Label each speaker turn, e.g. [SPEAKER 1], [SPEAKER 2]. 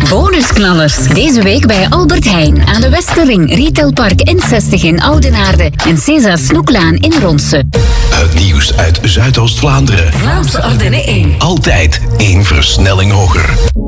[SPEAKER 1] Bonusknallers. Deze week bij Albert Heijn aan de Westerring, Retailpark N60 in Oudenaarde en César Snoeklaan in Ronsen.
[SPEAKER 2] Het nieuws uit Zuidoost-Vlaanderen.
[SPEAKER 1] Vlaamse Ardennen 1.
[SPEAKER 2] Altijd 1 versnelling hoger.